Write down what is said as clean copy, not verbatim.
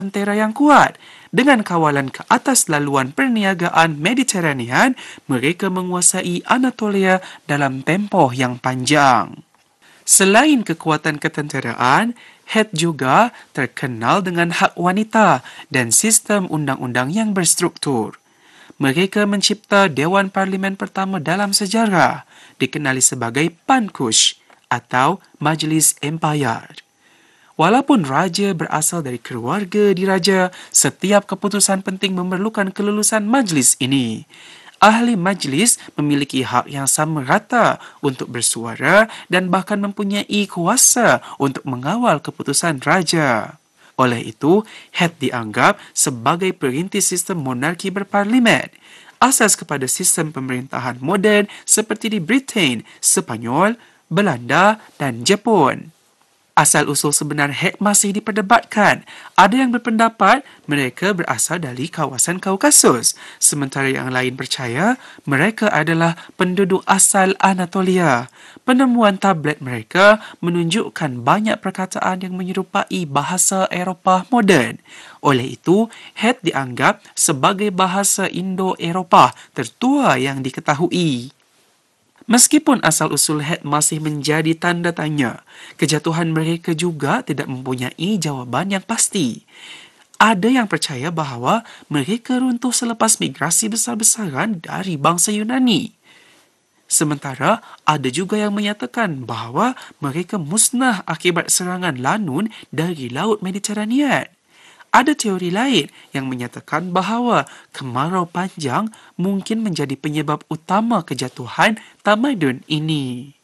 Tentera yang kuat. Dengan kawalan ke atas laluan perniagaan Mediterranean, mereka menguasai Anatolia dalam tempoh yang panjang. Selain kekuatan ketenteraan, Het juga terkenal dengan hak wanita dan sistem undang-undang yang berstruktur. Mereka mencipta Dewan Parlimen pertama dalam sejarah, dikenali sebagai Pankush atau Majlis Empayar. Walaupun raja berasal dari keluarga diraja, setiap keputusan penting memerlukan kelulusan majlis ini. Ahli majlis memiliki hak yang sama rata untuk bersuara dan bahkan mempunyai kuasa untuk mengawal keputusan raja. Oleh itu, Het dianggap sebagai perintis sistem monarki berparlimen, asas kepada sistem pemerintahan moden seperti di Britain, Sepanyol, Belanda dan Jepun. Asal-usul sebenar Het masih diperdebatkan. Ada yang berpendapat mereka berasal dari kawasan Kaukasus, sementara yang lain percaya mereka adalah penduduk asal Anatolia. Penemuan tablet mereka menunjukkan banyak perkataan yang menyerupai bahasa Eropah moden. Oleh itu, Het dianggap sebagai bahasa Indo-Eropah tertua yang diketahui. Meskipun asal-usul Het masih menjadi tanda tanya, kejatuhan mereka juga tidak mempunyai jawaban yang pasti. Ada yang percaya bahawa mereka runtuh selepas migrasi besar-besaran dari bangsa Yunani. Sementara, ada juga yang menyatakan bahawa mereka musnah akibat serangan lanun dari Laut Mediterranean. Ada teori lain yang menyatakan bahawa kemarau panjang mungkin menjadi penyebab utama kejatuhan tamadun ini.